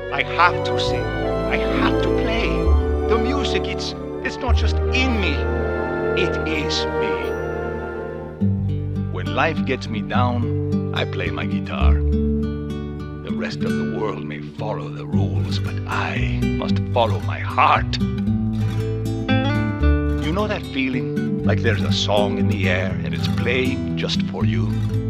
I have to sing. I have to play. The music, it's not just in me. It is me. When life gets me down, I play my guitar. The rest of the world may follow the rules, but I must follow my heart. You know that feeling? Like there's a song in the air and it's playing just for you?